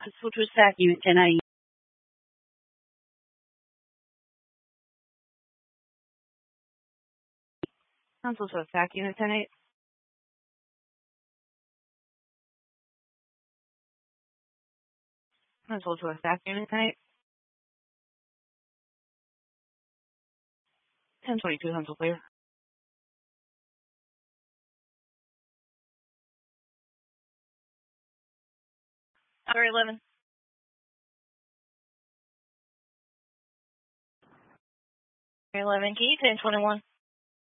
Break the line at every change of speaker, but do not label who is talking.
صوت SAC unit 1090. Council to SAC unit 10-8. Council to SAC unit 10-8. 1022 Council clear. Sorry, 11. 11 key, 1021.